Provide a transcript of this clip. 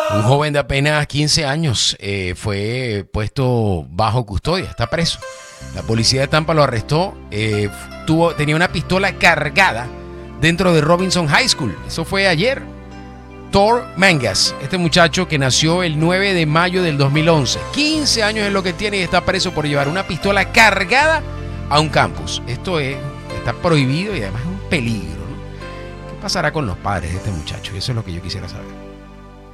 Un joven de apenas 15 años fue puesto bajo custodia, está preso. La policía de Tampa lo arrestó, tenía una pistola cargada dentro de Robinson High School. Eso fue ayer. Thor Mangas, este muchacho que nació el 9 de mayo del 2011. 15 años es lo que tiene y está preso por llevar una pistola cargada a un campus. Está prohibido y además es un peligro, ¿no? ¿Qué pasará con los padres de este muchacho? Eso es lo que yo quisiera saber.